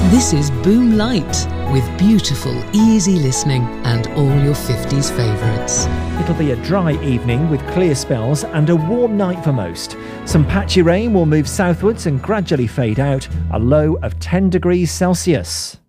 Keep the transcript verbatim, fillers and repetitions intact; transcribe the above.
This is Boom Light, with beautiful, easy listening and all your fifties favourites. It'll be a dry evening with clear spells and a warm night for most. Some patchy rain will move southwards and gradually fade out, a low of ten degrees Celsius.